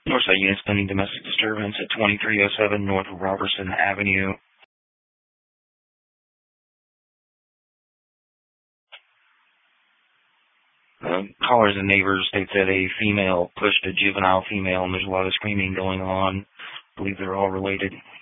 Northside units claiming domestic disturbance at 2307 North Robertson Avenue. Callers and neighbors state that a female pushed a juvenile female, and there's a lot of screaming going on. I believe they're all related.